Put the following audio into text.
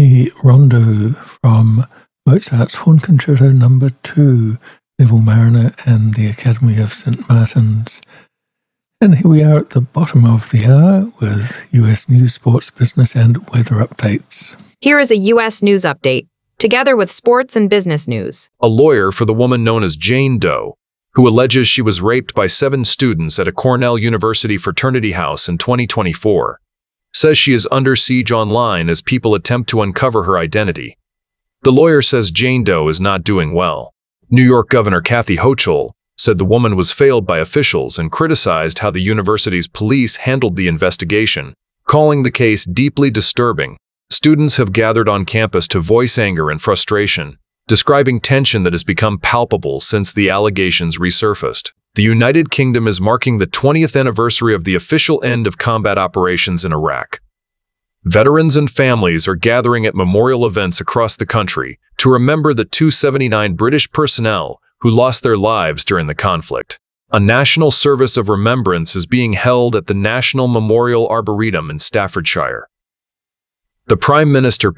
the rondo from Mozart's Horn Concerto No. 2, Neville Mariner and the Academy of St. Martin's. And here we are at the bottom of the hour with US news, sports, business, and weather updates. Here is a U.S. news update, together with sports and business news. A lawyer for the woman known as Jane Doe, who alleges she was raped by 7 students at a Cornell University fraternity house in 2024, says she is under siege online as people attempt to uncover her identity. The lawyer says Jane Doe is not doing well. New York Governor Kathy Hochul said the woman was failed by officials and criticized how the university's police handled the investigation, calling the case deeply disturbing. Students have gathered on campus to voice anger and frustration, describing tension that has become palpable since the allegations resurfaced. The United Kingdom is marking the 20th anniversary of the official end of combat operations in Iraq. Veterans and families are gathering at memorial events across the country to remember the 279 British personnel who lost their lives during the conflict. A national service of remembrance is being held at the National Memorial Arboretum in Staffordshire. The Prime Minister